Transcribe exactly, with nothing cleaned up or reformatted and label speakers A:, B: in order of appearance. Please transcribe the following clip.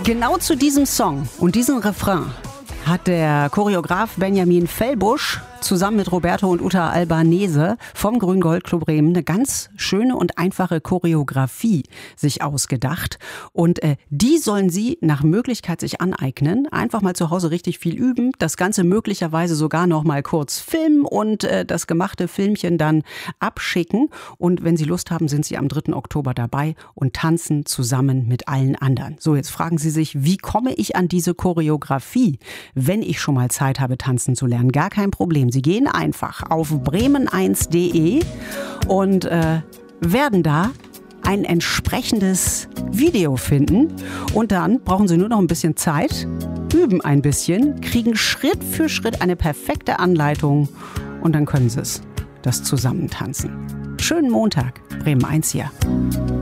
A: Genau zu diesem Song und diesem Refrain hat der Choreograf Benjamin Fellbusch zusammen mit Roberto und Uta Albanese vom Grün-Gold-Club Bremen eine ganz schöne und einfache Choreografie sich ausgedacht. Und äh, die sollen Sie nach Möglichkeit sich aneignen. Einfach mal zu Hause richtig viel üben. Das Ganze möglicherweise sogar noch mal kurz filmen und äh, das gemachte Filmchen dann abschicken. Und wenn Sie Lust haben, sind Sie am dritten Oktober dabei und tanzen zusammen mit allen anderen. So, jetzt fragen Sie sich, wie komme ich an diese Choreografie, wenn ich schon mal Zeit habe, tanzen zu lernen? Gar kein Problem. Sie gehen einfach auf bremen eins punkt de und äh, werden da ein entsprechendes Video finden. Und dann brauchen Sie nur noch ein bisschen Zeit, üben ein bisschen, kriegen Schritt für Schritt eine perfekte Anleitung und dann können Sie es, das Zusammentanzen. Schönen Montag, Bremen eins hier.